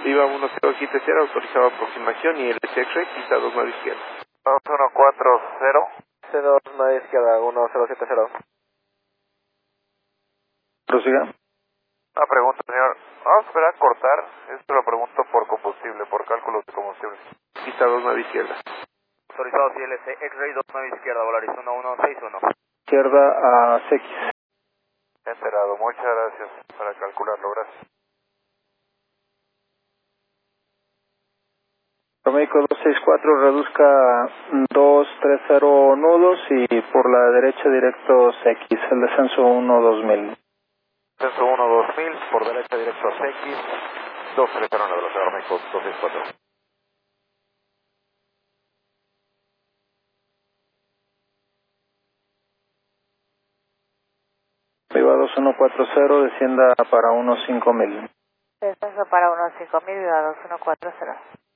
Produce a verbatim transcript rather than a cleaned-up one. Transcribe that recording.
Viva uno cero quita cero, autorizaba aproximación y el X-ray quita dos nueve izquierda. dos uno cuatro cero. cero dos nueve izquierda, uno cero siete cero. Prosiga. Una pregunta, señor. Vamos a esperar a cortar. Esto lo pregunto por combustible, por cálculos de combustible. Quita dos nueve izquierda. Autorizado C L C, X-ray dos nueve izquierda, Volaris uno uno seis uno. Izquierda a C X. Enterado. Muchas gracias para calcularlo. Gracias. México dos seis cuatro, reduzca dos tres cero nudos y por la derecha directo C X, el descenso uno dos mil. Descenso uno dos mil, por derecha directo a C X, dos tres cero nueve, Ciudad de México dos seis cuatro. Viva dos uno cuatro cero, descienda para uno cinco mil. Descenso para uno cinco mil, Viva dos uno cuatro cero.